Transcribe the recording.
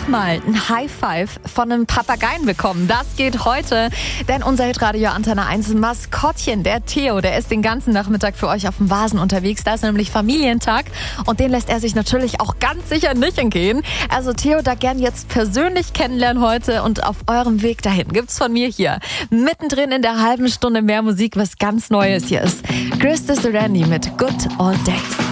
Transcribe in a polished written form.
mal ein High Five von einem Papageien bekommen. Das geht heute, denn unser Hitradio Antenne 1 Maskottchen, der Theo, der ist den ganzen Nachmittag für euch auf dem Vasen unterwegs. Da ist nämlich Familientag und den lässt er sich natürlich auch ganz sicher nicht entgehen. Also Theo da gern jetzt persönlich kennenlernen heute und auf eurem Weg dahin gibt's von mir hier mittendrin in der halben Stunde mehr Musik, was ganz Neues hier ist. Chris Randy mit Good Old Days.